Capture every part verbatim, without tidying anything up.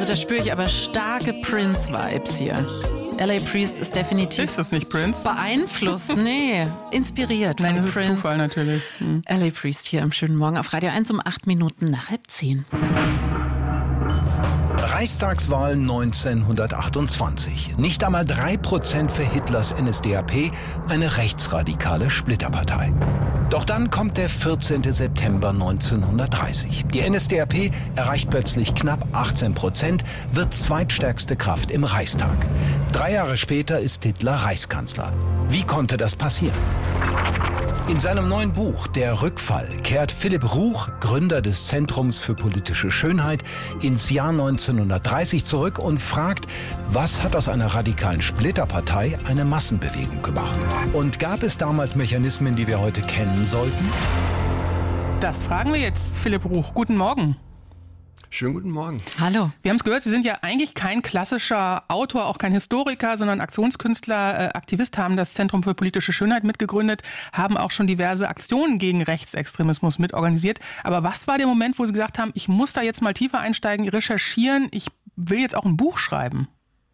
da spüre ich aber starke Prince-Vibes hier. L A. Priest ist definitiv... Ist das nicht Prince? Beeinflusst, nee, inspiriert von Nein, das Prince. ist Zufall natürlich. Hm. L A. Priest hier am schönen Morgen auf Radio eins um acht Minuten nach halb zehn. Reichstagswahl neunzehnhundertachtundzwanzig. Nicht einmal drei Prozent für Hitlers N S D A P, eine rechtsradikale Splitterpartei. Doch dann kommt der vierzehnten September neunzehnhundertdreißig. Die N S D A P erreicht plötzlich knapp achtzehn Prozent, wird zweitstärkste Kraft im Reichstag. Drei Jahre später ist Hitler Reichskanzler. Wie konnte das passieren? In seinem neuen Buch Der Rückfall kehrt Philipp Ruch, Gründer des Zentrums für politische Schönheit, ins Jahr neunzehnhundertdreißig zurück und fragt, was hat aus einer radikalen Splitterpartei eine Massenbewegung gemacht? Und gab es damals Mechanismen, die wir heute kennen sollten? Das fragen wir jetzt Philipp Ruch. Guten Morgen. Schönen guten Morgen. Hallo. Wir haben es gehört, Sie sind ja eigentlich kein klassischer Autor, auch kein Historiker, sondern Aktionskünstler, äh, Aktivist, haben das Zentrum für politische Schönheit mitgegründet, haben auch schon diverse Aktionen gegen Rechtsextremismus mitorganisiert. Aber was war der Moment, wo Sie gesagt haben, ich muss da jetzt mal tiefer einsteigen, recherchieren, ich will jetzt auch ein Buch schreiben?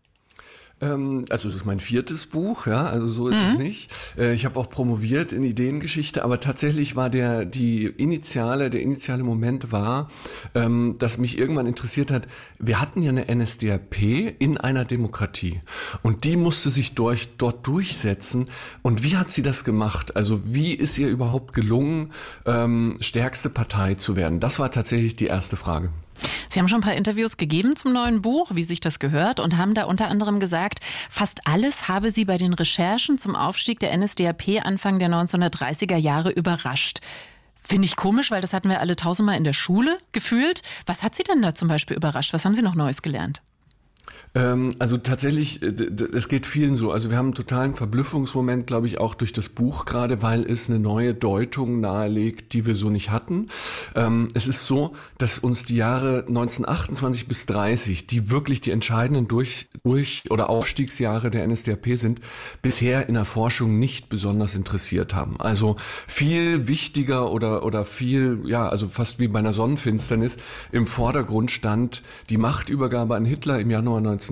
Also das ist mein viertes Buch, ja, also so ist Mhm. es nicht. Ich habe auch promoviert in Ideengeschichte, aber tatsächlich war der die initiale, der initiale Moment war, dass mich irgendwann interessiert hat, wir hatten ja eine N S D A P in einer Demokratie und die musste sich durch, dort durchsetzen. Und wie hat sie das gemacht? Also wie ist ihr überhaupt gelungen, stärkste Partei zu werden? Das war tatsächlich die erste Frage. Sie haben schon ein paar Interviews gegeben zum neuen Buch, wie sich das gehört, und haben da unter anderem gesagt, fast alles habe Sie bei den Recherchen zum Aufstieg der N S D A P Anfang der neunzehnhundertdreißiger Jahre überrascht. Finde ich komisch, weil das hatten wir alle tausendmal in der Schule gefühlt. Was hat Sie denn da zum Beispiel überrascht? Was haben Sie noch Neues gelernt? Also tatsächlich, es geht vielen so. Also wir haben einen totalen Verblüffungsmoment, glaube ich, auch durch das Buch gerade, weil es eine neue Deutung nahelegt, die wir so nicht hatten. Es ist so, dass uns die Jahre neunzehnhundertachtundzwanzig bis dreißig, die wirklich die entscheidenden Durch-, Durch- oder Aufstiegsjahre der N S D A P sind, bisher in der Forschung nicht besonders interessiert haben. Also viel wichtiger oder, oder viel, ja, also fast wie bei einer Sonnenfinsternis im Vordergrund stand die Machtübergabe an Hitler im Januar neunzehnhundertdreiunddreißig.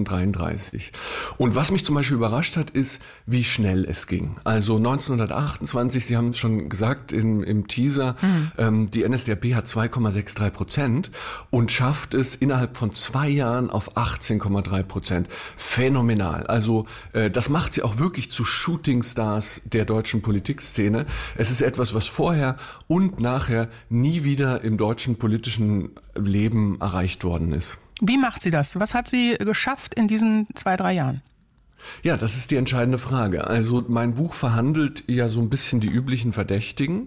Und was mich zum Beispiel überrascht hat, ist, wie schnell es ging. Also neunzehnhundertachtundzwanzig, Sie haben es schon gesagt im, im Teaser, mhm. ähm, die N S D A P hat zwei Komma dreiundsechzig Prozent und schafft es innerhalb von zwei Jahren auf achtzehn Komma drei Prozent. Phänomenal. Also äh, das macht sie auch wirklich zu Shootingstars der deutschen Politikszene. Es ist etwas, was vorher und nachher nie wieder im deutschen politischen Leben erreicht worden ist. Wie macht sie das? Was hat sie geschafft in diesen zwei, drei Jahren? Ja, das ist die entscheidende Frage. Also mein Buch verhandelt ja so ein bisschen die üblichen Verdächtigen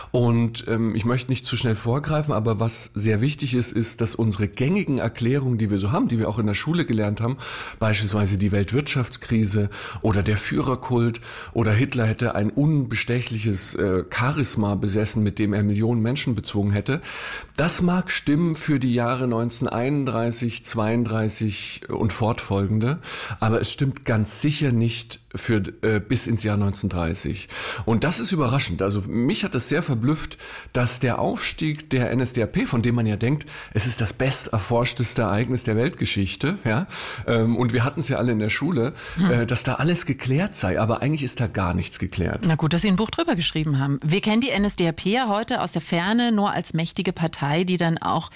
und ähm, ich möchte nicht zu schnell vorgreifen, aber was sehr wichtig ist, ist, dass unsere gängigen Erklärungen, die wir so haben, die wir auch in der Schule gelernt haben, beispielsweise die Weltwirtschaftskrise oder der Führerkult oder Hitler hätte ein unbestechliches äh, Charisma besessen, mit dem er Millionen Menschen bezogen hätte, das mag stimmen für die Jahre neunzehnhunderteinunddreißig, zweiunddreißig und fortfolgende, aber es stimmt ganz sicher nicht für äh, bis ins Jahr neunzehnhundertdreißig. Und das ist überraschend. Also mich hat es sehr verblüfft, dass der Aufstieg der N S D A P, von dem man ja denkt, es ist das besterforschteste Ereignis der Weltgeschichte, ja, ähm, und wir hatten es ja alle in der Schule, hm. äh, dass da alles geklärt sei. Aber eigentlich ist da gar nichts geklärt. Na gut, dass Sie ein Buch drüber geschrieben haben. Wir kennen die N S D A P ja heute aus der Ferne nur als mächtige Partei, die dann auch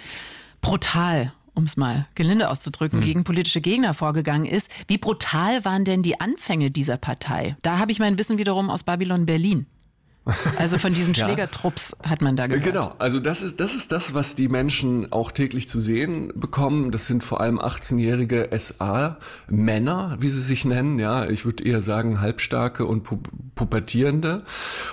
brutal, um es mal gelinde auszudrücken, hm. gegen politische Gegner vorgegangen ist. Wie brutal waren denn die Anfänge dieser Partei? Da habe ich mein Wissen wiederum aus Babylon Berlin. Also von diesen ja. Schlägertrupps hat man da gehört. Genau, also das ist, das ist das, was die Menschen auch täglich zu sehen bekommen. Das sind vor allem achtzehnjährige S A-Männer, wie sie sich nennen. Ja, ich würde eher sagen Halbstarke und pu- Pubertierende.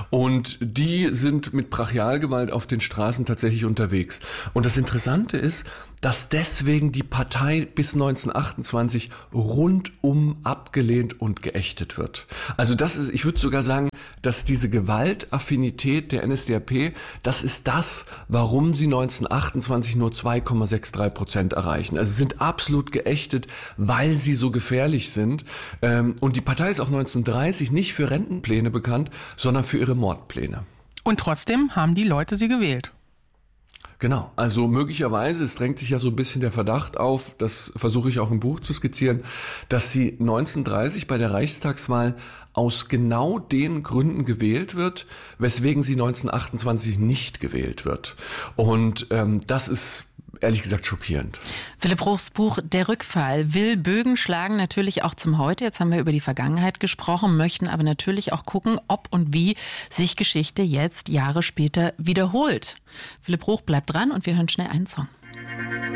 Und die sind mit Brachialgewalt auf den Straßen tatsächlich unterwegs. Und das Interessante ist, dass deswegen die Partei bis neunzehnhundertachtundzwanzig rundum abgelehnt und geächtet wird. Also das ist, ich würde sogar sagen, dass diese Gewaltaffinität der N S D A P, das ist das, warum sie neunzehnhundertachtundzwanzig nur zwei Komma dreiundsechzig Prozent erreichen. Also sie sind absolut geächtet, weil sie so gefährlich sind. Und die Partei ist auch neunzehnhundertdreißig nicht für Rentenpläne bekannt, sondern für ihre Mordpläne. Und trotzdem haben die Leute sie gewählt. Genau, also möglicherweise, es drängt sich ja so ein bisschen der Verdacht auf, das versuche ich auch im Buch zu skizzieren, dass sie neunzehnhundertdreißig bei der Reichstagswahl aus genau den Gründen gewählt wird, weswegen sie neunzehnhundertachtundzwanzig nicht gewählt wird. Und ähm, das ist ehrlich gesagt schockierend. Philipp Bruchs Buch Der Rückfall will Bögen schlagen, natürlich auch zum Heute. Jetzt haben wir über die Vergangenheit gesprochen, möchten aber natürlich auch gucken, ob und wie sich Geschichte jetzt Jahre später wiederholt. Philipp Bruch bleibt dran und wir hören schnell einen Song.